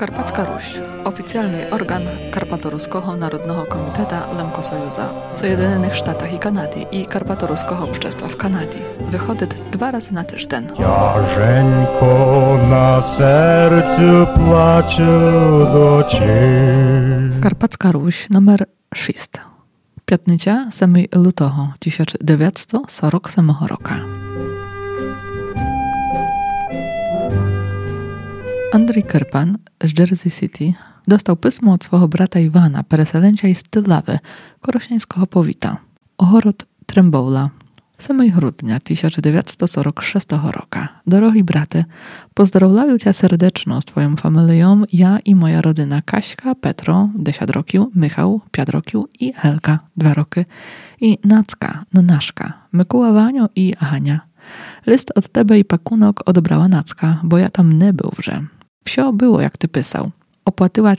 Karpacka Ruś, oficjalny organ Karpatoruskiego Narodnego Komiteta Lemkosojuza w Zjednoczonych Sztatach i Kanady i Karpatoruskiego Общества w Kanadzie. Wychodzi 2 razy na tydzień. Ciężko na sercu płacze do ciebie. Karpacka Ruś numer 6. Piątnica 7 lutego 1947 roku. Andrzej Kyrpan z Jersey City dostał pismo od swojego brata Iwana, pereselęcia z Tylawy, korośniańskiego powita. Ochorot Trembowla. 7 grudnia 1946 roku. Drogi braty, pozdrowię cię serdecznie z twoją familią, ja i moja rodzina Kaśka, Petro, 10 roków, Michał, 5 roków i Helka, 2 roki i Nacka, Naszka, Mykuła, Wanio i Hania. List od tebe i pakunok odebrała Nacka, bo ja tam nie był wrze. Wsio było, jak ty pisał. Opłatyła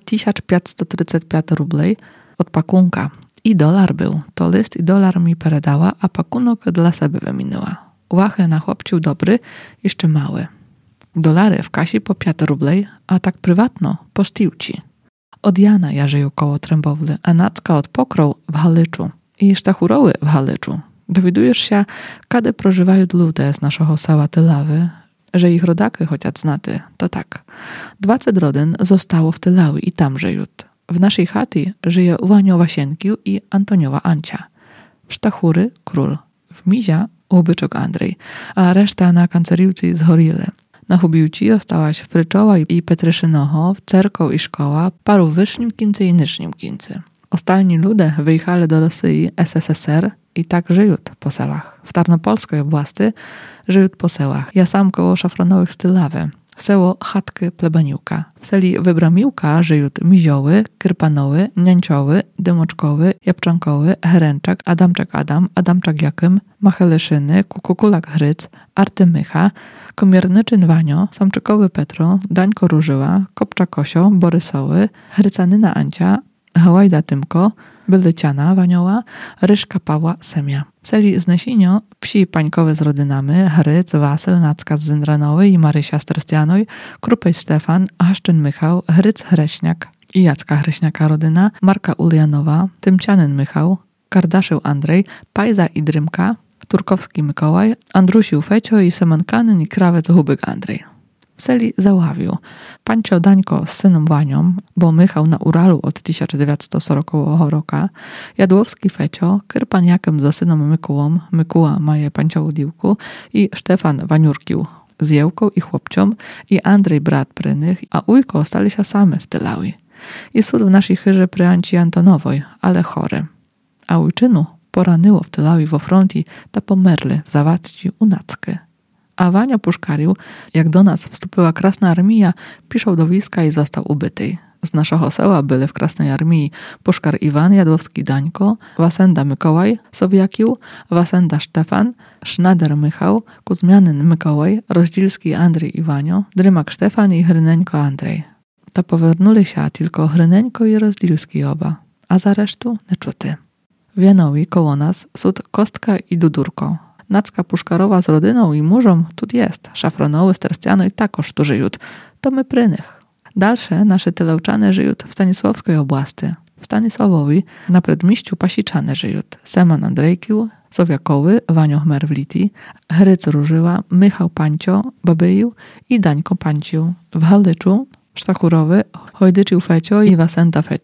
1535 rubli od pakunka. I dolar był. To list i dolar mi peredała, a pakunok dla siebie wyminęła. Łachę na chłopciu dobry, jeszcze mały. Dolary w kasie po 5 rubli, a tak prywatno po sztiłci. Od Jana ja żyję koło Trębowly, a Nacka od Pokrą w Halyczu. I Sztachuroły w Halyczu. Dowiadujesz się, kiedy prożywają ludzie z naszego sela Tylawy, że ich rodaky chociaż znaty, to tak. 20 rodzin zostało w Tylawy i tam żyją. W naszej chaty żyje Wanio Wasienkiu i Antoniowa Ancia. W Sztachury król, w Mizia Łubyczok Andrzej, a reszta na kanceriłce zgorili. Na Hubiłci ostałaś Fryczowa i Petryszynoho, cerkoł i szkoła, paru wyższym kincy i niższym kincy. Ostalni ludzie wyjechali do Rosji, SSSR i tak żyją po selach. W Tarnopolskiej oblasti żyją po selach. Ja sam koło Szafranowych z Tylawy. Seło Chatky Plebaniłka. W seli Wybramiłka żyją Mizioły, Kyrpanoły, Niancioły, Dymoczkowy, Japczankowy, Heręczak, Adamczak Adam, Adamczak Jakym, Machelyszyny, Kukulak Hryc, Artymycha, Komiernyczyn Wanio, Samczykowy Petro, Dańko Różyła, Kopcza Kosio, Borysowy, Hrycanyna Ancia, Hałajda Tymko, Byldyciana Wanioła, Ryszka Pawła Semia. W seli Znesinio wsi pańkowe z rodynami, Hryc, Wasel, Nacka z Zyndranowy i Marysia z Trestianoj, Krupej Stefan, Haszczyn Michał, Hryc Hreśniak i Jacka Hreśniaka rodyna, Marka Ulianowa, Tymcianyn Michał, Kardaszył Andrzej, Pajza i Drymka, Turkowski Mikołaj, Andrusił Fecio i Semankanyn i Krawec Hubyk Andrzej. W seli Załawiu. Pancio Dańko z synem Wanią, bo Michał na Uralu od 1940 roku, Jadłowski Fecio, Kyrpan Jakem za synem Mykułą, Mykuła maje Pancioł Diłku i Stefan Waniurkił z Jełką i chłopciom i Andrzej brat prynych, a ujko ostali się same w Tylawi. I sud w naszej chyrze pry Anci Antonowoj, ale chory. A ujczynu poranyło w Tylawi w fronti, ta pomerli w Zawadci u Nacky. A Wania puszkarił, jak do nas wstąpiła Krasna Armia, piszą do wojska i został ubyty. Z naszego sela byli w Krasnej Armii puszkar Iwan, Jadłowski Dańko, Wasenda Mikołaj, Sowiakił, Wasenda Stefan, Sznader Michał, Kuzmianyn Mikołaj, Rozdzielski Andrzej Iwanio, Drymak Stefan i Hryneńko Andrzej. To powernuli się tylko Hryneńko i Rozdzielski oba, a za resztu neczuty. W Janowi koło nas sud Kostka i Dudurko. Nacka Puszkarowa z rodyną i murzą tu jest. Szafranowy, Sterstiano i takoż tu żyją. To my prynych. Dalsze nasze Tylewczane żyją w Stanisławskiej oblasti. W Stanisławowi na przedmieściu Pasiczane żyją. Seman Andrzejkił, Sowiakowy, Wanio Chmerwliti, Hryc Różyła, Michał Pancio, Babyju i Dańko Panciu. W Halyczu Sztachurowy, Hojdyczył Fecio i Wasenta Fecio.